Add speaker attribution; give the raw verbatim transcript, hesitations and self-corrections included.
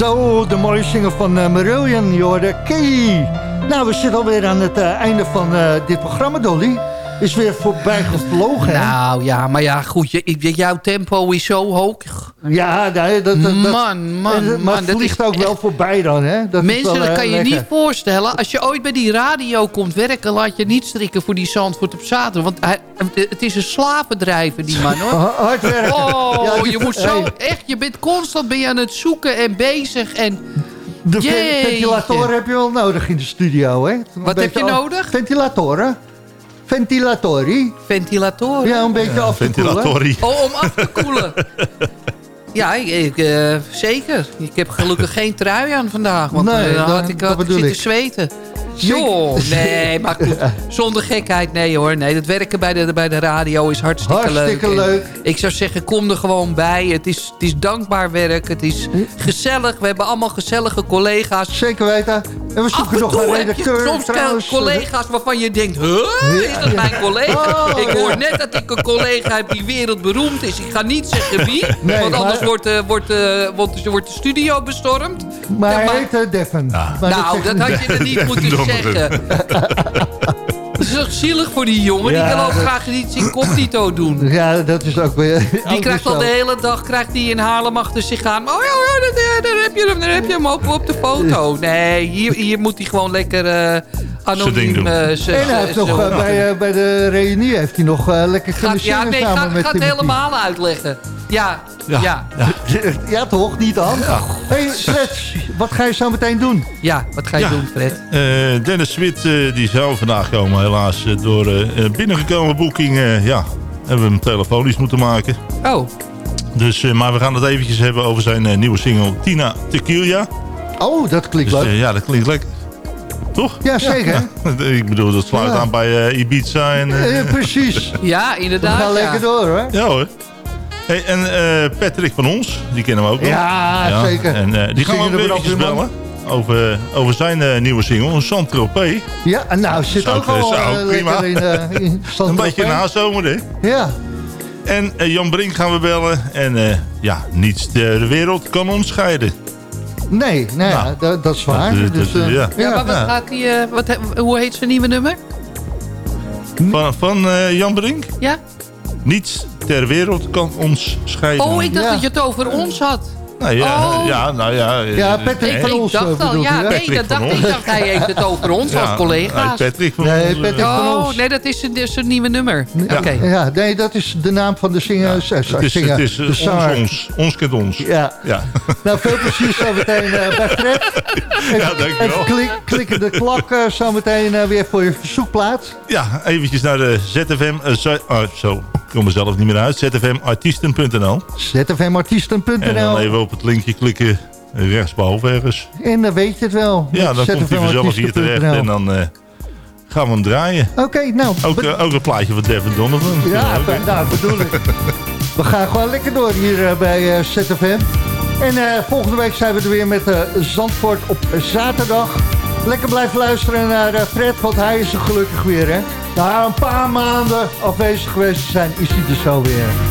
Speaker 1: Zo, de mooie single van uh, Marillion, je hoorde Key. Nou, we zitten alweer aan het uh, einde van uh, dit programma, Dolly. Is weer voorbij gevlogen, hè?
Speaker 2: Nou ja, maar ja, goed. Je, jouw tempo is zo hoog.
Speaker 1: Ja, dat, dat, dat,
Speaker 2: man, man,
Speaker 1: maar
Speaker 2: man.
Speaker 1: het vliegt ook echt wel voorbij dan, hè? Dat
Speaker 2: mensen,
Speaker 1: wel,
Speaker 2: dat kan je
Speaker 1: lekker.
Speaker 2: niet voorstellen. Als je ooit bij die radio komt werken, laat je niet strikken voor die Zandvoort op zaterdag. Want hij, het is een slavendrijver, die man, hoor.
Speaker 1: Hard werken.
Speaker 2: Oh,
Speaker 1: ja, die,
Speaker 2: je moet zo... Echt, je bent constant ben je aan het zoeken en bezig en...
Speaker 1: De
Speaker 2: Jeetje.
Speaker 1: ventilatoren heb je wel nodig in de studio, hè? Een
Speaker 2: Wat heb je nodig?
Speaker 1: Ventilatoren. Ventilatori.
Speaker 2: Ventilatoren?
Speaker 1: Ja, een beetje
Speaker 3: Ja,
Speaker 1: af te koelen.
Speaker 3: ventilatori.
Speaker 2: Oh, om af te koelen. Ja, ik, uh, zeker. Ik heb gelukkig geen trui aan vandaag. Want
Speaker 1: Nee,
Speaker 2: uh, dan
Speaker 1: dat-
Speaker 2: had ik
Speaker 1: dat
Speaker 2: had
Speaker 1: bedoel
Speaker 2: zitten
Speaker 1: ik.
Speaker 2: zweten.
Speaker 1: Zeker.
Speaker 2: Joh, nee, maar goed. Zonder gekheid, nee hoor. Nee, dat werken bij de, bij de radio is hartstikke,
Speaker 1: Hartstikke
Speaker 2: leuk.
Speaker 1: leuk.
Speaker 2: En ik zou zeggen, kom er gewoon bij. Het is, het is dankbaar werk. Het is gezellig. We hebben allemaal gezellige collega's.
Speaker 1: Zeker weten. En we
Speaker 2: Af
Speaker 1: zoeken
Speaker 2: en
Speaker 1: nog
Speaker 2: toe
Speaker 1: een
Speaker 2: heb je
Speaker 1: redacteur
Speaker 2: soms
Speaker 1: trouwens.
Speaker 2: collega's waarvan je denkt... Huh? Is dat mijn collega?
Speaker 1: Oh,
Speaker 2: ik hoor
Speaker 1: ja.
Speaker 2: net dat ik een collega heb die wereldberoemd is. Ik ga niet zeggen wie.
Speaker 1: Nee,
Speaker 2: want anders
Speaker 1: maar-
Speaker 2: wordt, uh, wordt, uh, wordt, wordt de studio bestormd.
Speaker 1: Maar
Speaker 2: Ja,
Speaker 1: hij
Speaker 2: maar-
Speaker 1: heet uh, Devin. Maar
Speaker 2: nou,
Speaker 1: zegt
Speaker 2: dat
Speaker 1: hij
Speaker 2: had je er niet moeten
Speaker 3: Verdomme.
Speaker 2: zeggen. Het is toch zielig voor die jongen?
Speaker 1: Ja,
Speaker 2: die wil ook
Speaker 1: dat-
Speaker 2: graag iets incognito doen.
Speaker 1: niet. Ja, dat is ook weer...
Speaker 2: Die krijgt al de hele dag krijgt die in Haarlem achter zich aan. Oh ja, ja dat, ja, daar, heb je hem, daar heb je hem op, op de foto. Nee, hier, hier moet hij gewoon lekker uh,
Speaker 3: Zijn ding
Speaker 2: anoniem...
Speaker 3: doen.
Speaker 2: Uh,
Speaker 1: En hij heeft nog, uh, bij, uh, bij de reunie heeft hij nog uh, lekker kunnen
Speaker 2: Gaat, ja,
Speaker 1: zingen
Speaker 2: nee,
Speaker 1: samen
Speaker 2: ga,
Speaker 1: met
Speaker 2: ga het
Speaker 1: Timothy.
Speaker 2: helemaal uitleggen. Ja, ja,
Speaker 3: Ja.
Speaker 2: ja.
Speaker 1: Ja, toch? Niet dan? Hey, Fred, wat ga je zo meteen doen?
Speaker 2: wat ga je
Speaker 3: Ja.
Speaker 2: doen, Fred?
Speaker 3: Uh, Dennis Smit uh, die zou vandaag komen, helaas. Uh, door uh, binnengekomen boeking, uh, ja, hebben we hem telefonisch moeten maken.
Speaker 2: Oh,
Speaker 3: Dus, uh, maar we gaan het eventjes hebben over zijn uh, nieuwe single Tina Tequila.
Speaker 1: Oh, dat klinkt
Speaker 3: Dus,
Speaker 1: leuk.
Speaker 3: uh, ja, dat klinkt lekker. Toch?
Speaker 1: Ja, zeker.
Speaker 3: Ja. Ik bedoel, dat sluit
Speaker 1: Ja.
Speaker 3: aan bij uh, Ibiza. En, uh,
Speaker 1: Eh, precies.
Speaker 2: ja,
Speaker 1: We
Speaker 2: inderdaad.
Speaker 1: gaan
Speaker 2: ja.
Speaker 1: lekker door, hoor.
Speaker 3: ja hoor. Hey, en uh, Patrick van ons, die kennen we ook nog.
Speaker 1: Ja, zeker.
Speaker 3: En uh, die gaan we ook
Speaker 1: Zingen er
Speaker 3: eventjes
Speaker 1: wel
Speaker 3: bellen. Over, over zijn uh, nieuwe single, Saint-Tropez.
Speaker 1: Ja, en nou zit
Speaker 3: Zou
Speaker 1: ook
Speaker 3: ik-
Speaker 1: al
Speaker 3: zou
Speaker 1: uh,
Speaker 3: prima.
Speaker 1: lekker in, uh, in
Speaker 3: Een
Speaker 1: Saint-Tropez.
Speaker 3: beetje nazomer, hè?
Speaker 1: Ja.
Speaker 3: En uh, Jan Brink gaan we bellen. En uh, ja, niets ter wereld kan ons scheiden.
Speaker 1: Nee, nee
Speaker 3: Nou,
Speaker 1: ja, dat, dat is waar.
Speaker 3: dat-
Speaker 1: dus,
Speaker 3: dat-
Speaker 1: uh,
Speaker 3: ja.
Speaker 2: Ja, maar wat
Speaker 3: Ja.
Speaker 2: gaat die, uh, wat, he- hoe heet zijn nieuwe nummer?
Speaker 3: Van, van uh, Jan Brink.
Speaker 2: Ja?
Speaker 3: Niets ter wereld kan ons scheiden.
Speaker 2: Oh, ik dacht
Speaker 1: Ja.
Speaker 2: dat je het over ons had.
Speaker 3: Nou ja,
Speaker 2: Oh.
Speaker 3: ja, nou ja.
Speaker 1: Ja,
Speaker 3: eh,
Speaker 1: Patrick
Speaker 3: eh,
Speaker 1: van
Speaker 2: ik
Speaker 1: ons,
Speaker 2: dacht
Speaker 1: uh,
Speaker 2: al,
Speaker 1: bedoelt
Speaker 2: ja,
Speaker 1: u, hè?
Speaker 2: nee,
Speaker 3: Patrick
Speaker 2: dat
Speaker 3: van
Speaker 2: dacht,
Speaker 3: ons.
Speaker 2: ik dacht hij heeft het over ons
Speaker 3: ja,
Speaker 2: als collega's.
Speaker 3: nee, Patrick van
Speaker 1: Nee,
Speaker 3: ons. uh,
Speaker 1: Patrick van
Speaker 2: Oh,
Speaker 1: ons.
Speaker 2: nee, dat is zijn, dat is zijn nieuwe nummer. Oké.
Speaker 1: Ja, nee, dat is de naam van de zinger. Ja,
Speaker 3: het is,
Speaker 1: zinger,
Speaker 3: het is
Speaker 1: de
Speaker 3: uh, ons,
Speaker 1: zanger.
Speaker 3: ons. Ons kent ons.
Speaker 1: Ja.
Speaker 3: Ja,
Speaker 1: Nou, veel plezier zo meteen uh, bij Fred.
Speaker 3: ja dankjewel.
Speaker 1: Even klik, klikken de klok uh, zo meteen uh, weer voor je verzoekplaat.
Speaker 3: Ja, eventjes naar de Z F M... Uh, zo, oh, zo, ik kom mezelf niet meer uit. z f m artiesten punt n l.
Speaker 1: z f m artiesten punt
Speaker 3: En dan
Speaker 1: n l.
Speaker 3: even op het linkje klikken. Rechtsboven ergens.
Speaker 1: En dan weet je het wel.
Speaker 3: Ja, dan komt hij vanzelf hier terecht. En dan uh, gaan we hem draaien.
Speaker 1: Oké, okay, nou.
Speaker 3: Ook, uh, ook een plaatje van Devin Donovan.
Speaker 1: Ja,
Speaker 3: okay.
Speaker 1: nou, bedoel ik. We gaan gewoon lekker door hier uh, bij uh, Z F M. En uh, volgende week zijn we er weer met uh, Zandvoort op zaterdag. Lekker blijven luisteren naar uh, Fred, want hij is er gelukkig weer, hè. Na een paar maanden afwezig geweest zijn, is hij er zo weer.